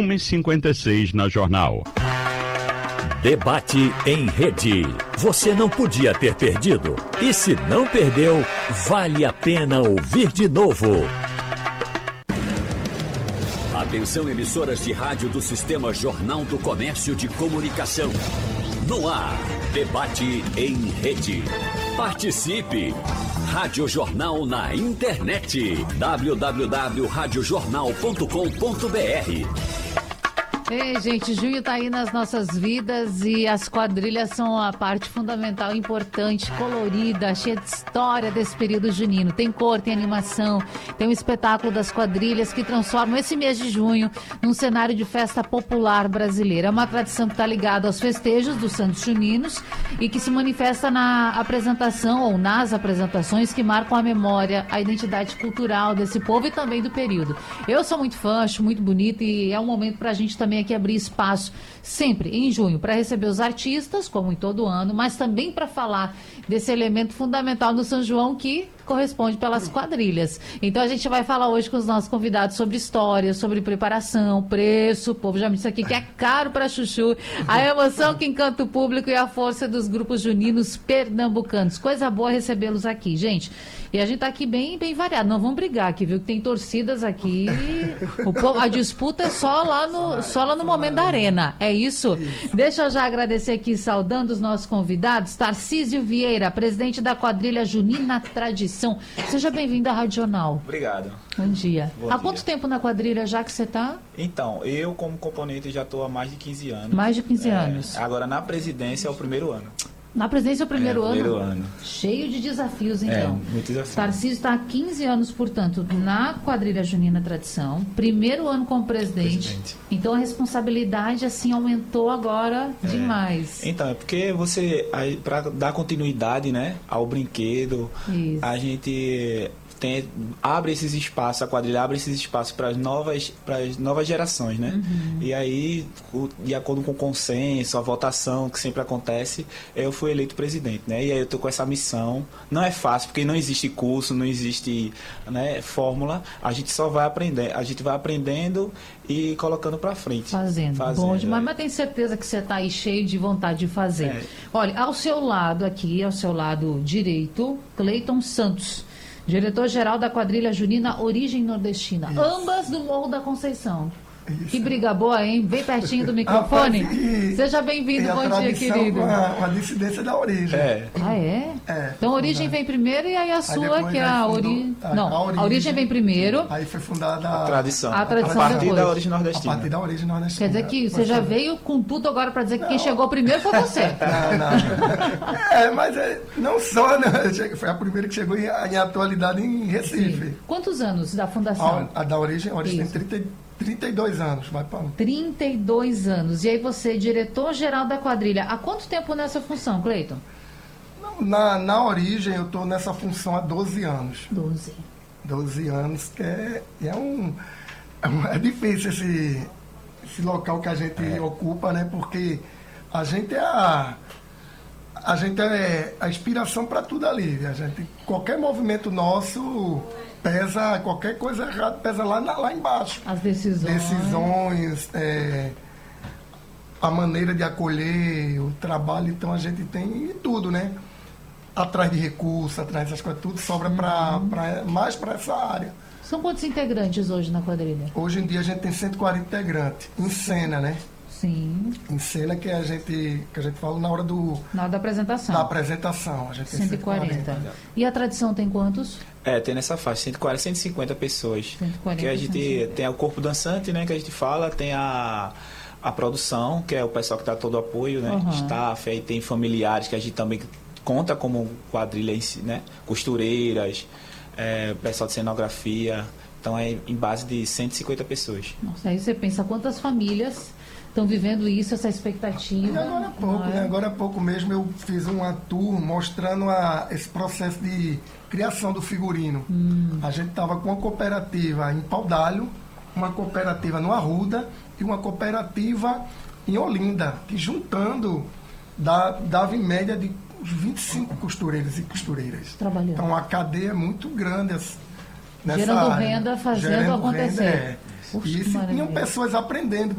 1h56 na Jornal. Debate em rede. Você não podia ter perdido. E se não perdeu, vale a pena ouvir de novo. Atenção, emissoras de rádio do Sistema Jornal do Comércio de Comunicação. No ar, debate em rede. Participe! Rádio Jornal na internet. www.radiojornal.com.br. Ei, gente, junho tá aí nas nossas vidas e as quadrilhas são a parte fundamental, importante, colorida, cheia de história desse período junino. Tem cor, tem animação, tem um espetáculo das quadrilhas que transformam esse mês de junho num cenário de festa popular brasileira. É uma tradição que está ligada aos festejos dos santos juninos e que se manifesta na apresentação ou nas apresentações que marcam a memória, a identidade cultural desse povo e também do período. Eu sou muito fã, acho muito bonito e é um momento pra gente também aqui abrir espaço sempre em junho para receber os artistas, como em todo ano, mas também para falar desse elemento fundamental no São João que corresponde pelas quadrilhas. Então a gente vai falar hoje com os nossos convidados sobre história, sobre preparação, preço. O povo já me disse aqui que é caro para chuchu, a emoção que encanta o público e a força dos grupos juninos pernambucanos. Coisa boa recebê-los aqui, gente. E a gente tá aqui bem variado. Não vamos brigar aqui, viu? Que tem torcidas aqui. A disputa é só lá no momento da arena. É isso? Deixa eu já agradecer aqui, saudando os nossos convidados. Tarcísio Vieira, presidente da quadrilha Junina Tradição. Seja bem-vindo à Rádio Jornal. Obrigado. Bom dia. Bom Há dia. quanto tempo na quadrilha já que você tá? Então, eu como componente já estou há mais de 15 anos. Mais de 15 anos. Agora na presidência é o primeiro ano. Na presidência é o primeiro ano? Primeiro ano. Cheio de desafios, então. Muito desafio. Tarcísio está há 15 anos, portanto, na quadrilha Junina Tradição. Primeiro ano como presidente. Então a responsabilidade, assim, aumentou agora demais. Então, é porque para dar continuidade, né, ao brinquedo, Isso. a gente abre esses espaços, a quadrilha abre esses espaços para as novas gerações, né? E aí, de acordo com o consenso, a votação que sempre acontece, eu fui eleito presidente, né? E aí eu tô com essa missão. Não é fácil, porque não existe curso, não existe, né, fórmula. A gente só vai aprender, a gente vai aprendendo e colocando para frente. Fazendo. Bom demais, mas tenho certeza que você está aí cheio de vontade de fazer. Olha, ao seu lado aqui, ao seu lado direito, Cleiton Santos, diretor-geral da quadrilha Junina Origem Nordestina. Isso. Ambas do Morro da Conceição. Isso. Que briga boa, hein? Bem pertinho do microfone. Seja bem-vindo, bom dia, querido. Com a dissidência da origem. Ah, é? Então a origem vem primeiro e aí a sua, que é a origem. Não, a origem vem primeiro. Aí foi fundada a tradição. A tradição a partir depois. da origem nordestina. A partir da origem nordestina. Quer dizer que você já veio com tudo agora para dizer que quem chegou primeiro foi você. Não. Mas não só, né? Foi a primeira que chegou em atualidade em Recife. Sim. Quantos anos da fundação? A da origem tem 32 anos, vai para 32 anos. E aí você, diretor-geral da quadrilha, há quanto tempo nessa função, Cleiton? Na origem eu estou nessa função há 12 anos. 12 anos, que é difícil esse local que a gente ocupa, né? Porque a gente é a inspiração para tudo ali. Qualquer movimento nosso pesa, qualquer coisa errada pesa lá embaixo. As decisões, a maneira de acolher, o trabalho, então a gente tem tudo, né? Atrás de recursos, atrás dessas coisas, tudo sobra mais para essa área. São quantos integrantes hoje na quadrilha? Hoje em dia a gente tem 140 integrantes, em cena, né? Sim. Em cena que a gente fala na hora da apresentação. Da apresentação. A gente tem 140. E a tradição tem quantos? Tem nessa faixa, 140, 150 pessoas. 140, que a gente tem o corpo dançante, né, que a gente fala, tem a produção, que é o pessoal que dá todo o apoio, né? Staff, aí tem familiares que a gente também conta como quadrilha, né? Costureiras, pessoal de cenografia. Então é em base de 150 pessoas. Nossa, aí você pensa quantas famílias estão vivendo isso, essa expectativa. E agora há pouco, né? Agora há pouco mesmo eu fiz uma tour mostrando esse processo de criação do figurino. A gente estava com uma cooperativa em Paudalho, uma cooperativa no Arruda e uma cooperativa em Olinda, que juntando dava em média de 25 costureiros e costureiras. Trabalhando. Então a cadeia é muito grande nessa gerando área. Renda, fazendo Gerando acontecer. Renda, Puxa, e tinham pessoas aprendendo.